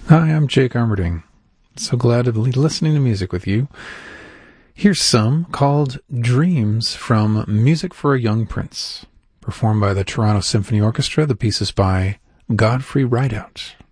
Hi, I'm Jake Armerding. So glad to be listening to music with you. Here's some called Dreams from Music for a Young Prince, performed by the Toronto Symphony Orchestra. The piece is by Godfrey Rideout.